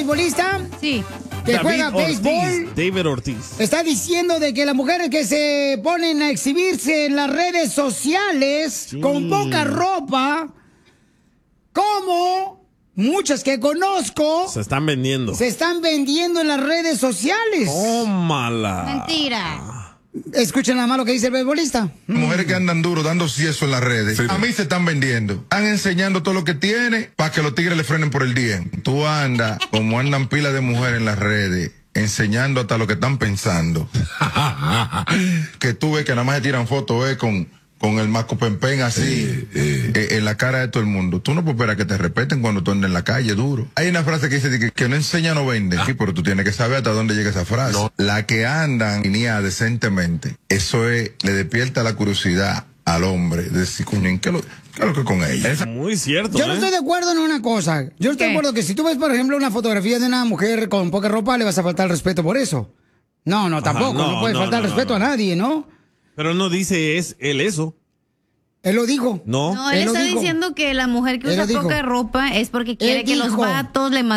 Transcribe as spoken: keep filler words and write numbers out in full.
beisbolista? Sí. Que David juega Ortiz, béisbol. David Ortiz. Está diciendo de que las mujeres que se ponen a exhibirse en las redes sociales Sí. con poca ropa, como muchas que conozco, Se están vendiendo. se están vendiendo en las redes sociales. Tómala. Mentira. Escuchen nada más lo que dice el beisbolista. Mujeres que andan duro dando cieso en las redes. A mí se están vendiendo. Están enseñando todo lo que tiene para que los tigres le frenen por el día. Tú andas como andan pilas de mujeres en las redes, enseñando hasta lo que están pensando. Que tú ves que nada más se tiran fotos eh, con, con el maco pempen así eh, eh. Eh, en la cara de todo el mundo. Tú no puedes esperar que te respeten cuando tú andas en la calle duro. Hay una frase que dice que, que no enseña no vende. Sí, pero tú tienes que saber hasta dónde llega esa frase. No. La que andan línea decentemente, eso es, le despierta la curiosidad al hombre de decir, coño, ¿qué lo, qué es lo que con ella? Es muy cierto. Yo no ¿eh? estoy de acuerdo en una cosa. Yo estoy ¿Qué? de acuerdo que si tú ves, por ejemplo, una fotografía de una mujer con poca ropa, le vas a faltar el respeto por eso. No, no, tampoco. no, no, puedes no, faltar no, respeto no. a nadie, ¿no? Pero no dice es él eso. Él lo dijo. No. No, él Él lo está dijo. diciendo que la mujer que Él usa lo dijo. poca ropa es porque quiere Él que los dijo. vatos le